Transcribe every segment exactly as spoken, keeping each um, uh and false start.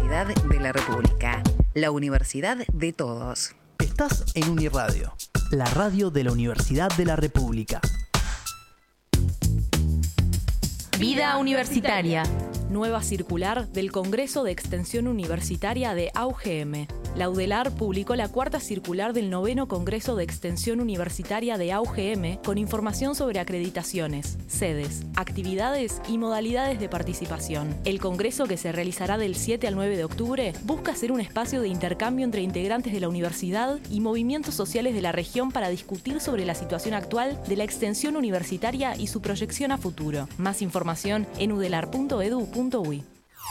Universidad de la República, la universidad de todos. Estás en Uniradio, la radio de la Universidad de la República. Vida Universitaria. Nueva circular del Congreso de Extensión Universitaria de A U G M. La UDELAR publicó la cuarta circular del noveno Congreso de Extensión Universitaria de A U G M con información sobre acreditaciones, sedes, actividades y modalidades de participación. El congreso, que se realizará del siete al nueve de octubre, busca ser un espacio de intercambio entre integrantes de la universidad y movimientos sociales de la región para discutir sobre la situación actual de la extensión universitaria y su proyección a futuro. Más información en udelar punto edu punto uy.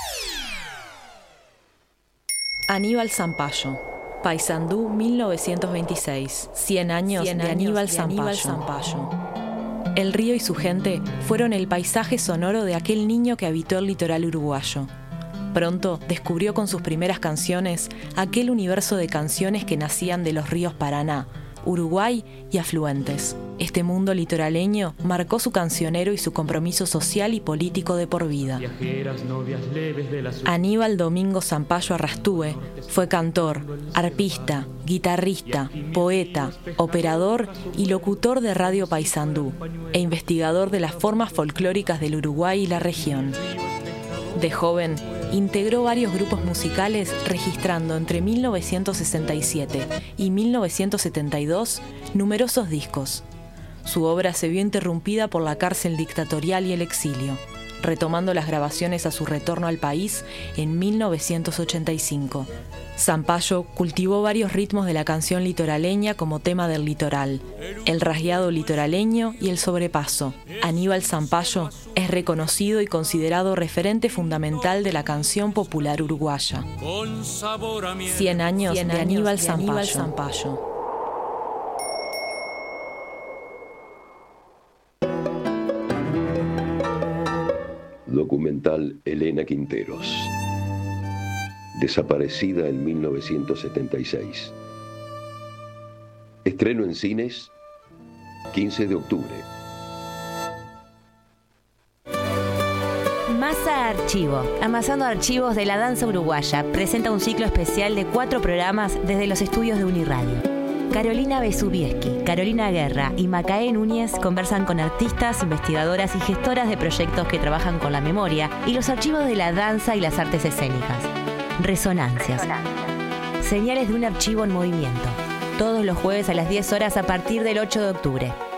Aníbal Zampayo. Paysandú, mil novecientos veintiséis. cien años de Aníbal Zampayo. El río y su gente fueron el paisaje sonoro de aquel niño que habitó el litoral uruguayo. Pronto descubrió con sus primeras canciones aquel universo de canciones que nacían de los ríos Paraná, Uruguay y afluentes. Este mundo litoraleño marcó su cancionero y su compromiso social y político de por vida. Aníbal Domingo Zampayo Arrastúe fue cantor, arpista, guitarrista, poeta, operador y locutor de Radio Paysandú e investigador de las formas folclóricas del Uruguay y la región. De joven, integró varios grupos musicales, registrando entre mil novecientos sesenta y siete y mil novecientos setenta y dos numerosos discos. Su obra se vio interrumpida por la cárcel dictatorial y el exilio, retomando las grabaciones a su retorno al país en mil novecientos ochenta y cinco. Zampayo cultivó varios ritmos de la canción litoraleña como tema del litoral, el rasgueado litoraleño y el sobrepaso. Aníbal Zampayo es reconocido y considerado referente fundamental de la canción popular uruguaya. Cien años de Aníbal Zampayo. Documental Elena Quinteros. Desaparecida en mil novecientos setenta y seis. Estreno en cines quince de octubre. Masa Archivo, amasando archivos de la danza uruguaya, presenta un ciclo especial de cuatro programas desde los estudios de Uniradio. Carolina Besubieski, Carolina Guerra y Macaé Núñez conversan con artistas, investigadoras y gestoras de proyectos que trabajan con la memoria y los archivos de la danza y las artes escénicas. Resonancias. Señales de un archivo en movimiento. Todos los jueves a las diez horas a partir del ocho de octubre.